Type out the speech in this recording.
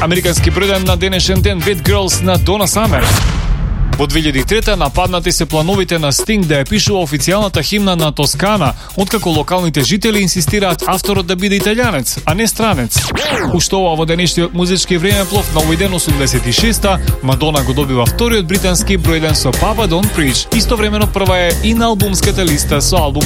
Американски број на денешен ден Bad Girls на Donna Summer. Во 2003 нападнати се плановите на Стинг да ја пишува официјалната химна на Тоскана, откако локалните жители инсистираат авторот да биде италијанец, а не странец. Уште ова во денешниот музички времеплов на овој ден 86-та, Мадона го добива вториот британски број 1 со Papa Don't Preach. Истовремено прва е и на албумската листа со албум